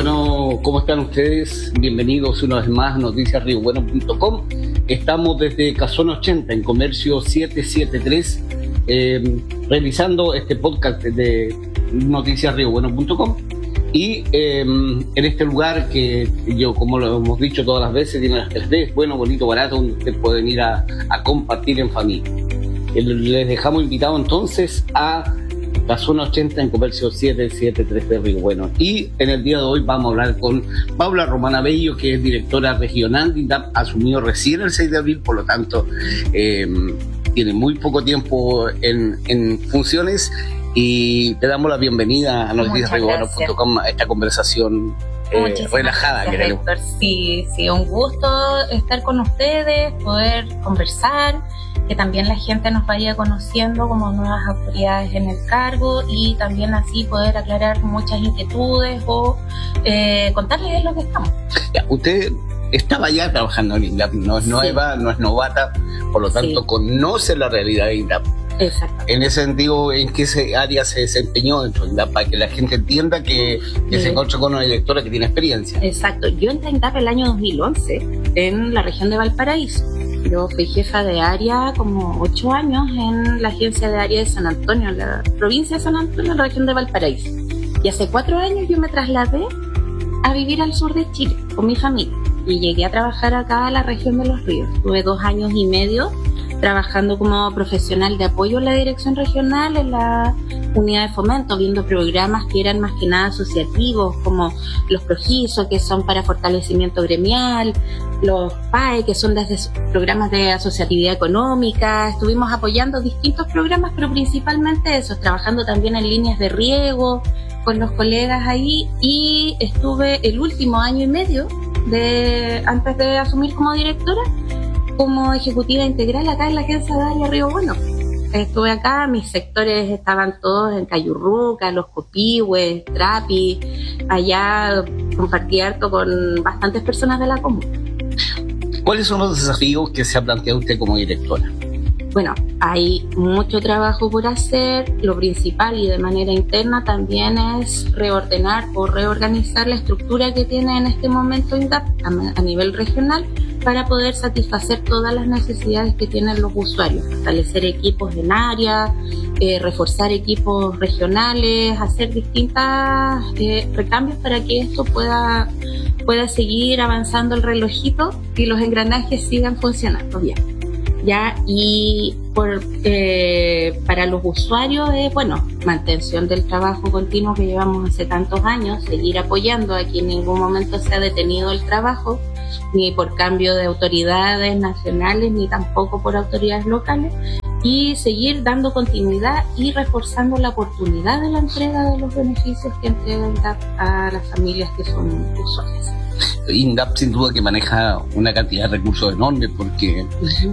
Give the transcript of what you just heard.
Bueno, ¿cómo están ustedes? Bienvenidos una vez más a noticiasriobueno.com. Estamos desde Casona 80 en Comercio 773, realizando este podcast de noticiasriobueno.com. Y en este lugar que yo, como lo hemos dicho todas las veces, tiene las 3D, bueno, bonito, barato, donde ustedes pueden ir a compartir en familia. Les dejamos invitados entonces a la zona 80 en Comercio 773 de Río Bueno. Y en el día de hoy vamos a hablar con Paula Romana Bello, que es directora regional de INDAP, asumió recién el 6 de abril, por lo tanto tiene muy poco tiempo en funciones, y te damos la bienvenida a noticiasriobueno.com a esta conversación relajada. Gracias, sí, un gusto estar con ustedes, poder conversar, que también la gente nos vaya conociendo como nuevas autoridades en el cargo, y también así poder aclarar muchas inquietudes o contarles de lo que estamos. Ya, usted estaba ya trabajando en INDAP, no es nueva, no es novata, por lo tanto conoce la realidad de INDAP. Exacto. En ese sentido, ¿en qué área se desempeñó dentro de INDAP? Para que la gente entienda que se encontró con una directora que tiene experiencia. Exacto. Yo entré a INDAP el año 2011 en la región de Valparaíso. Yo fui jefa de área como 8 años en la agencia de área de San Antonio, en la provincia de San Antonio, en la región de Valparaíso. Y hace 4 años yo me trasladé a vivir al sur de Chile con mi familia. Y llegué a trabajar acá a la región de Los Ríos. Tuve 2 años y medio trabajando como profesional de apoyo en la dirección regional, en la unidad de fomento, viendo programas que eran más que nada asociativos, como los PROGISO, que son para fortalecimiento gremial, los PAE, que son desde programas de asociatividad económica. Estuvimos apoyando distintos programas, pero principalmente esos, trabajando también en líneas de riego con los colegas ahí, y estuve el último año y medio antes de asumir como directora, como ejecutiva integral acá en la agencia de área Río Bueno. Estuve acá, mis sectores estaban todos en Cayurruca, Los Copihues, Trapi. Allá compartí harto con bastantes personas de la comuna. ¿Cuáles son los desafíos que se ha planteado usted como directora? Bueno, hay mucho trabajo por hacer. Lo principal y de manera interna también es reordenar o reorganizar la estructura que tiene en este momento INDAP a nivel regional, para poder satisfacer todas las necesidades que tienen los usuarios, fortalecer equipos en área, reforzar equipos regionales, hacer distintas recambios para que esto pueda seguir avanzando el relojito y los engranajes sigan funcionando bien. Ya, y para los usuarios mantención del trabajo continuo que llevamos hace tantos años, seguir apoyando a que en ningún momento se ha detenido el trabajo, ni por cambio de autoridades nacionales, ni tampoco por autoridades locales, y seguir dando continuidad y reforzando la oportunidad de la entrega de los beneficios que entrega INDAP a las familias que son usuarias. INDAP sin duda que maneja una cantidad de recursos enormes, porque